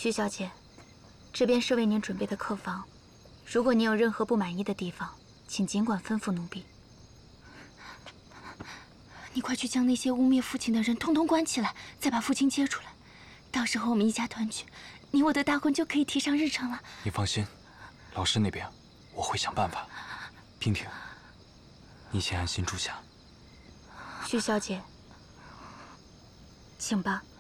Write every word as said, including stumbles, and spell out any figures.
徐小姐，这边是为您准备的客房，如果您有任何不满意的地方，请尽管吩咐奴婢。 你快去将那些污蔑父亲的人通通关起来，再把父亲接出来。到时候我们一家团聚，你我的大婚就可以提上日程了。 你放心，老师那边我会想办法。娉婷，你先安心住下。 徐小姐，请吧。